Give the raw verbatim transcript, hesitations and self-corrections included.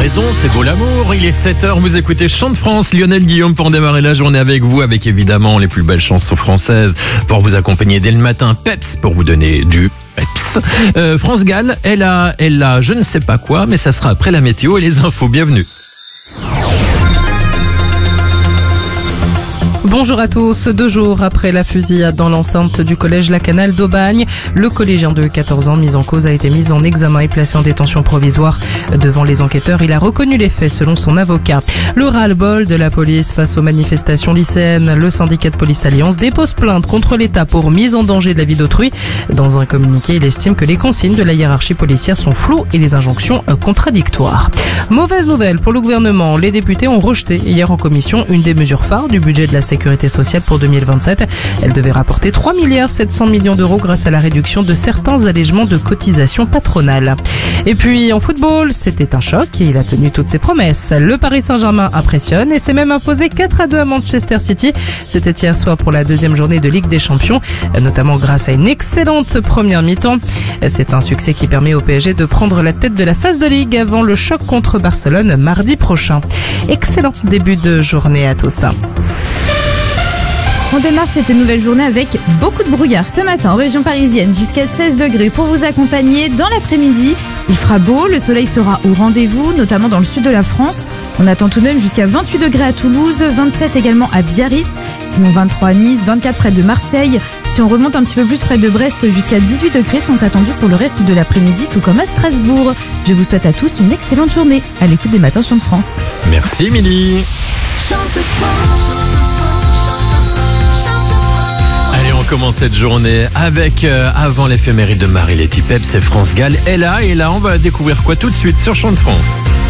raison, c'est beau l'amour. Il est sept heures, vous écoutez Chant de France. Lionel Guillaume pour démarrer la journée avec vous, avec évidemment les plus belles chansons françaises pour vous accompagner dès le matin. Peps pour vous donner du peps. Euh, France Gall, elle a, elle a je ne sais pas quoi, mais ça sera après la météo et les infos. Bienvenue. Bonjour à tous. Deux jours après la fusillade dans l'enceinte du collège La Canale d'Aubagne, le collégien de quatorze ans mis en cause a été mis en examen et placé en détention provisoire. Devant les enquêteurs, il a reconnu les faits selon son avocat. Le ras-le-bol de la police face aux manifestations lycéennes. Le syndicat de police Alliance dépose plainte contre l'État pour mise en danger de la vie d'autrui. Dans un communiqué, il estime que les consignes de la hiérarchie policière sont floues et les injonctions contradictoires. Mauvaise nouvelle pour le gouvernement. Les députés ont rejeté hier en commission une des mesures phares du budget de la sécurité sociale pour deux mille vingt-sept. Elle devait rapporter trois milliards sept cents millions d'euros grâce à la réduction de certains allègements de cotisations patronales. Et puis en football, c'était un choc et il a tenu toutes ses promesses. Le Paris Saint-Germain impressionne et s'est même imposé quatre à deux à Manchester City. C'était hier soir pour la deuxième journée de Ligue des Champions, notamment grâce à une excellente première mi-temps. C'est un succès qui permet au P S G de prendre la tête de la phase de Ligue avant le choc contre Barcelone mardi prochain. Excellent début de journée à tous. On démarre cette nouvelle journée avec beaucoup de brouillard ce matin en région parisienne, jusqu'à seize degrés pour vous accompagner. Dans l'après-midi, il fera beau, le soleil sera au rendez-vous, notamment dans le sud de la France. On attend tout de même jusqu'à vingt-huit degrés à Toulouse, vingt-sept également à Biarritz, sinon vingt-trois à Nice, vingt-quatre près de Marseille. Si on remonte un petit peu plus près de Brest, jusqu'à dixhuit degrés sont attendus pour le reste de l'après-midi, tout comme à Strasbourg. Je vous souhaite à tous une excellente journée à l'écoute des matins Chant de France. Merci Émilie. Allez, on commence cette journée avec, euh, avant l'éphéméride de Marie-Letty Peps, c'est France Gall. Elle a, et là, on va découvrir quoi tout de suite sur Chant de France.